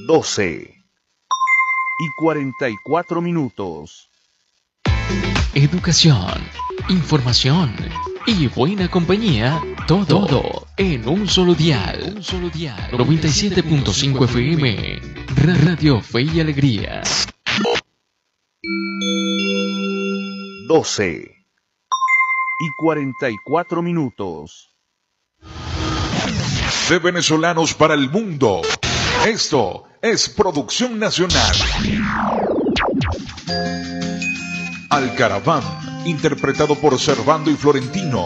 12:44. Educación, información y buena compañía, todo en un solo dial. 97.5 FM, Radio Fe y Alegría. 12:44. De venezolanos para el mundo. Esto es Producción Nacional. Alcaraván, interpretado por Servando y Florentino.